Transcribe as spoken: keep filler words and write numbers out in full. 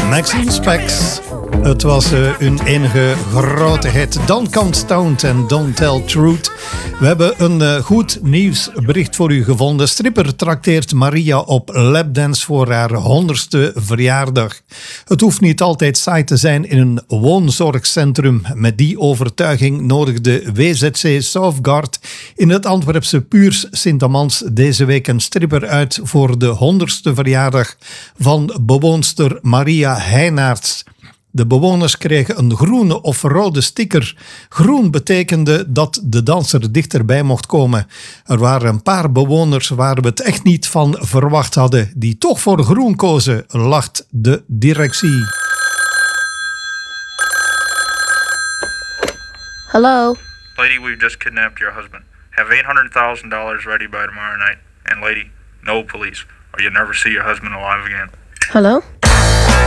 Maxine Specs. Het was uh, hun enige grote hit. Don't Count Stoned en Don't Tell Truth. We hebben een uh, goed nieuwsbericht voor u gevonden. Stripper trakteert Maria op lapdance voor haar honderdste verjaardag. Het hoeft niet altijd saai te zijn in een woonzorgcentrum. Met die overtuiging nodigde W Z C Southgard in het Antwerpse Puurs Sint-Amans deze week een stripper uit voor de honderdste verjaardag van bewoonster Maria Heinaerts. De bewoners kregen een groene of rode sticker. Groen betekende dat de danser dichterbij mocht komen. Er waren een paar bewoners waar we het echt niet van verwacht hadden, die toch voor groen kozen, lacht de directie. Hello? Lady, we've just kidnapped your husband. Have eight hundred thousand dollars ready by tomorrow night. And lady, no police, or you'll never see your husband alive again. Hello?